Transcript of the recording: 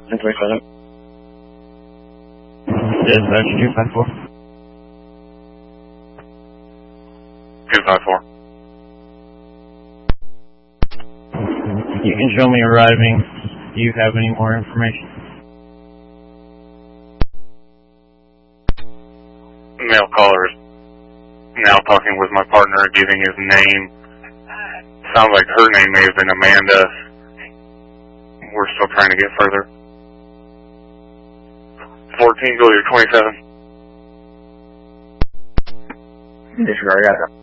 1027. Dispatch 254. 254. You can show me arriving. Do you have any more information? Male caller is now talking with my partner, giving his name. Sounds like her name may have been Amanda. We're still trying to get further. 14, go to your 27. Disregard, got it.